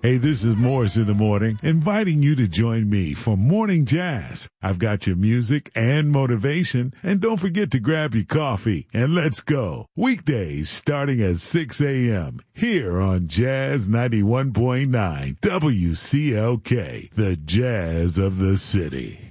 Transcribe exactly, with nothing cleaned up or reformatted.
Hey, this is Morris in the Morning, inviting you to join me for Morning Jazz. I've got your music and motivation, and don't forget to grab your coffee and let's go. Weekdays starting at six a.m. here on Jazz ninety-one point nine W C L K, the Jazz of the City.